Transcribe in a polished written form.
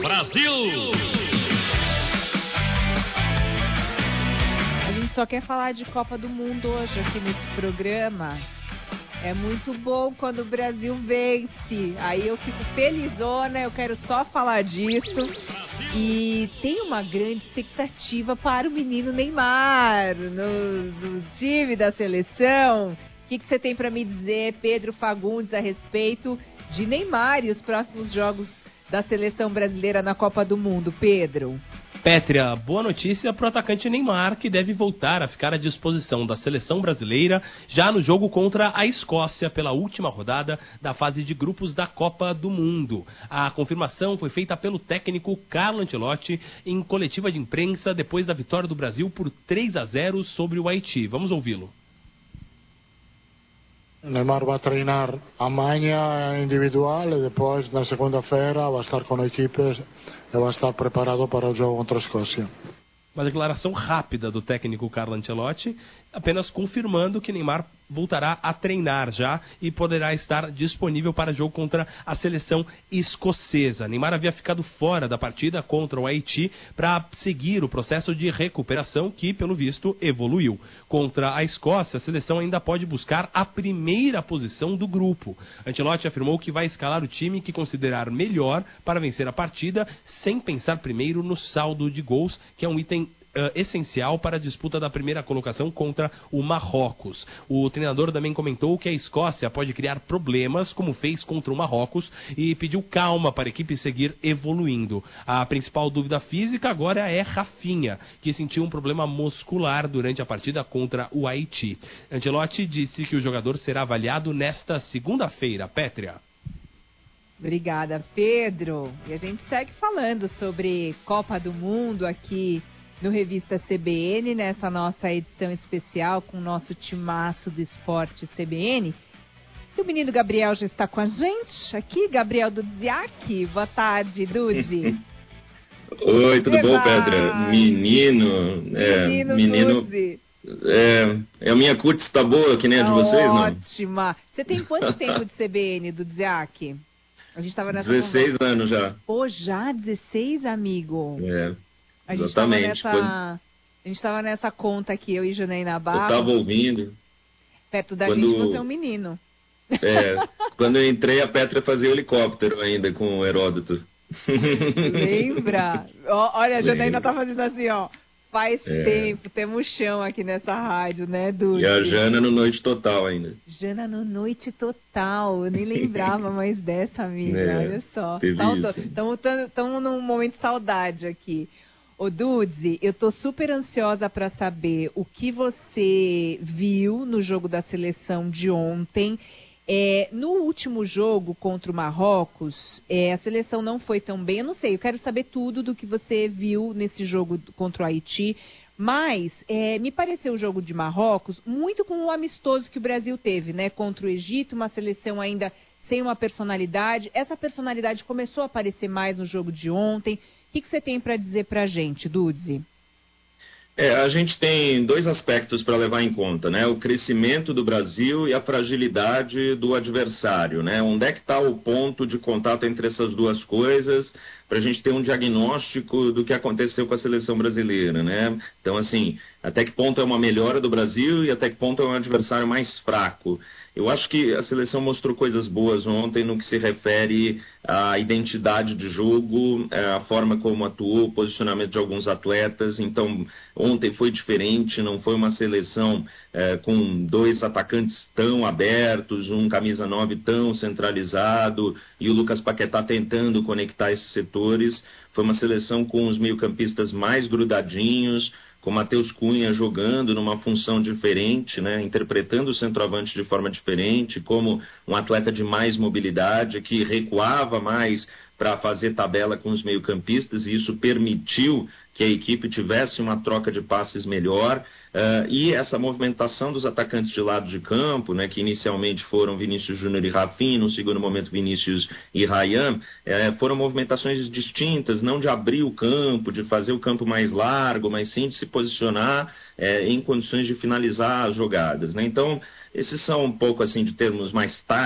Brasil! A gente só quer falar de Copa do Mundo hoje aqui nesse programa. É muito bom quando o Brasil vence. Aí eu fico felizona, eu quero só falar disso. E tem uma grande expectativa para o menino Neymar no time da seleção. O que você tem para me dizer, Pedro Fagundes, a respeito de Neymar e os próximos jogos da seleção brasileira na Copa do Mundo, Pedro? Pétria, boa notícia para o atacante Neymar, que deve voltar a ficar à disposição da seleção brasileira já no jogo contra a Escócia pela última rodada da fase de grupos da Copa do Mundo. A confirmação foi feita pelo técnico Carlo Ancelotti em coletiva de imprensa depois da vitória do Brasil por 3-0 sobre o Haiti. Vamos ouvi-lo. Neymar vai treinar amanhã individual e depois na segunda-feira vai estar com a equipe e vai estar preparado para o jogo contra a Escócia. Uma declaração rápida do técnico Carlo Ancelotti, apenas confirmando que Neymar voltará a treinar já e poderá estar disponível para jogo contra a seleção escocesa. Neymar havia ficado fora da partida contra o Haiti para seguir o processo de recuperação que, pelo visto, evoluiu. Contra a Escócia, a seleção ainda pode buscar a primeira posição do grupo. Ancelotti afirmou que vai escalar o time que considerar melhor para vencer a partida, sem pensar primeiro no saldo de gols, que é um item essencial para a disputa da primeira colocação contra o Marrocos. O treinador também comentou que a Escócia pode criar problemas, como fez contra o Marrocos, e pediu calma para a equipe seguir evoluindo. A principal dúvida física agora é Rafinha, que sentiu um problema muscular durante a partida contra o Haiti. Ancelotti disse que o jogador será avaliado nesta segunda-feira. Pétria. Obrigada, Pedro. E a gente segue falando sobre Copa do Mundo aqui no Revista CBN, nessa nossa edição especial com o nosso timaço do esporte CBN. E o menino Gabriel já está com a gente aqui, Gabriel Dudziak. Boa tarde, Dudzi. Oi, tudo bom, Pedro? Menino Dudzi. A minha curta está boa, que nem a de vocês, não? Ótima. Você tem quanto tempo de CBN, Dudziak? A gente tava nessa 16 anos já. Pô, já 16, amigo? Exatamente. A gente estava nessa conta aqui, eu e Janaína Barros. Eu estava ouvindo. Perto da gente você é um menino. Quando eu entrei, a Petra fazia helicóptero ainda com o Heródoto. Lembra? Olha, a Janaína tá fazendo assim, ó. Faz tempo, temos chão aqui nessa rádio, né, Dulce? E a Jana no Noite Total ainda. Jana no Noite Total, eu nem lembrava mais dessa, amiga, olha só. Estamos num momento de saudade aqui. Ô, Dudzi, eu tô super ansiosa para saber o que você viu no jogo da seleção de ontem. No último jogo contra o Marrocos, a seleção não foi tão bem. Eu não sei, eu quero saber tudo do que você viu nesse jogo contra o Haiti. Mas me pareceu o jogo de Marrocos muito com o amistoso que o Brasil teve, né? Contra o Egito, uma seleção ainda sem uma personalidade. Essa personalidade começou a aparecer mais no jogo de ontem. O que você tem para dizer para a gente, Dudzi? A gente tem dois aspectos para levar em conta, né? O crescimento do Brasil e a fragilidade do adversário, né? Onde é que está o ponto de contato entre essas duas coisas para a gente ter um diagnóstico do que aconteceu com a seleção brasileira, né? Então, assim, até que ponto é uma melhora do Brasil e até que ponto é um adversário mais fraco? Eu acho que a seleção mostrou coisas boas ontem no que se refere à identidade de jogo, a forma como atuou, o posicionamento de alguns atletas. Então, ontem foi diferente, não foi uma seleção com dois atacantes tão abertos, um camisa 9 tão centralizado e o Lucas Paquetá tentando conectar esses setores. Foi uma seleção com os meio-campistas mais grudadinhos, com Matheus Cunha jogando numa função diferente, né, interpretando o centroavante de forma diferente, como um atleta de mais mobilidade, que recuava mais para fazer tabela com os meio-campistas, e isso permitiu que a equipe tivesse uma troca de passes melhor, e essa movimentação dos atacantes de lado de campo, né, que inicialmente foram Vinícius Júnior e Rafinha, no segundo momento Vinícius e Ryan, foram movimentações distintas, não de abrir o campo, de fazer o campo mais largo, mas sim de se posicionar em condições de finalizar as jogadas, né? Então, esses são um pouco assim de termos mais táticos,